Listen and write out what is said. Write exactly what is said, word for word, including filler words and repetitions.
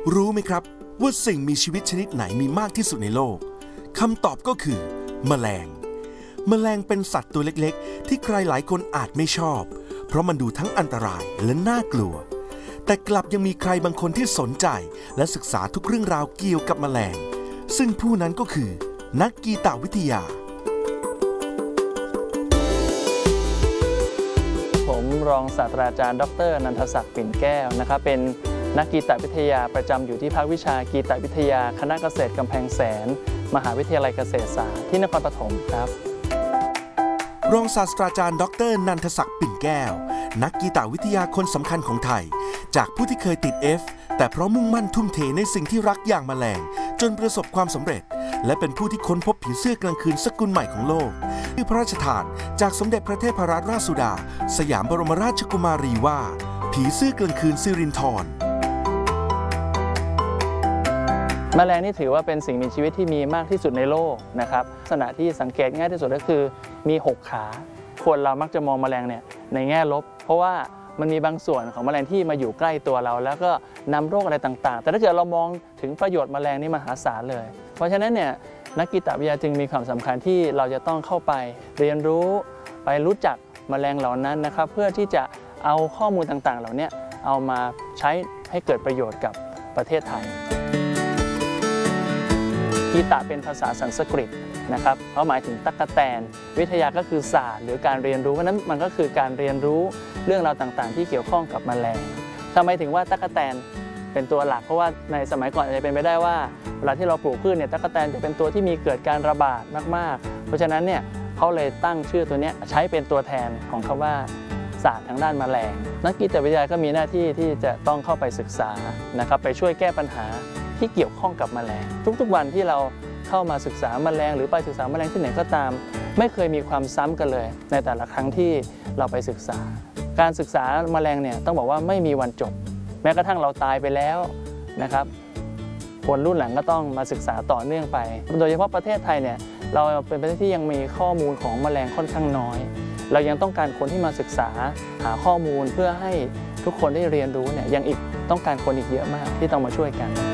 รู้ไหมครับว่าสิ่งมีชีวิตชนิดไหนมีมากที่สุดในโลกคำตอบก็คือแมลงแมลงเป็นสัตว์ตัวเล็กๆที่ใครหลายคนอาจไม่ชอบเพราะมันดูทั้งอันตรายและน่ากลัวแต่กลับยังมีใครบางคนที่สนใจและศึกษาทุกเรื่องราวเกี่ยวกับแมลงซึ่งผู้นั้นก็คือนักกีตวิทยาผมรองศาสตราจารย์ดร.นันทศักดิ์ปิ่นแก้วนะครับเป็นนักกีตวิทยาประจำอยู่ที่ภาควิชากีตวิทยาคณะเกษตรกำแพงแสนมหาวิทยาลัยเกษตรศาสตร์ที่นครปฐมครับรองศาสตราจารย์ดร.นันทศักดิ์ปิ่นแก้วนักกีตวิทยาคนสำคัญของไทยจากผู้ที่เคยติด F แต่เพราะมุ่งมั่นทุ่มเทในสิ่งที่รักอย่างแมลงจนประสบความสำเร็จและเป็นผู้ที่ค้นพบผีเสื้อกลางคืนสกุลใหม่ของโลกที่พระราชทานจากสมเด็จพระเทพรัตนราชสุดาสยามบรมราชกุมารีว่าผีเสื้อกลางคืนสิรินธรแมลงนี่ถือว่าเป็นสิ่งมีชีวิตที่มีมากที่สุดในโลกนะครับลักษณะที่สังเกตง่ายที่สุดก็คือมีหกขาคนเรามักจะมองแมลงเนี่ยในแง่ลบเพราะว่ามันมีบางส่วนของแมลงที่มาอยู่ใกล้ตัวเราแล้วก็นำโรคอะไรต่างๆแต่ถ้าเกิดเรามองถึงประโยชน์แมลงนี่มหาศาลเลยเพราะฉะนั้นเนี่ยนักกีตวิทยาจึงมีความสำคัญที่เราจะต้องเข้าไปเรียนรู้ไปรู้จักแมลงเหล่านั้นนะครับเพื่อที่จะเอาข้อมูลต่างๆเหล่านี้เอามาใช้ให้เกิดประโยชน์กับประเทศไทยกีตะเป็นภาษาสันสกฤตนะครับเพราะหมายถึงตั๊กแตนวิทยาก็คือศาสตร์หรือการเรียนรู้เพราะนั้นมันก็คือการเรียนรู้เรื่องราวต่างๆที่เกี่ยวข้องกับแมลงทำไมถึงว่าตั๊กแตนเป็นตัวหลักเพราะว่าในสมัยก่อนอาจจะเป็นไปได้ว่าเวลาที่เราปลูกพืชเนี่ยตั๊กแตนจะเป็นตัวที่มีเกิดการระบาดมากๆเพราะฉะนั้นเนี่ยเขาเลยตั้งชื่อตัวนี้ใช้เป็นตัวแทนของคำว่าศาสตร์ทางด้านแมลงนักกีตวิทยาก็มีหน้าที่ที่จะต้องเข้าไปศึกษานะครับไปช่วยแก้ปัญหาที่เกี่ยวข้องกับแมลงทุกๆวันที่เราเข้ามาศึกษาแมลงหรือไปศึกษาแมลงที่ไหนก็ตามไม่เคยมีความซ้ำกันเลยในแต่ละครั้งที่เราไปศึกษาการศึกษาแมลงเนี่ยต้องบอกว่าไม่มีวันจบแม้กระทั่งเราตายไปแล้วนะครับคนรุ่นหลังก็ต้องมาศึกษาต่อเนื่องไปโดยเฉพาะประเทศไทยเนี่ยเราเป็นประเทศที่ยังมีข้อมูลของแมลงค่อนข้างน้อยเรายังต้องการคนที่มาศึกษาหาข้อมูลเพื่อให้ทุกคนได้เรียนรู้เนี่ยยังอีกต้องการคนอีกเยอะมากที่ต้องมาช่วยกัน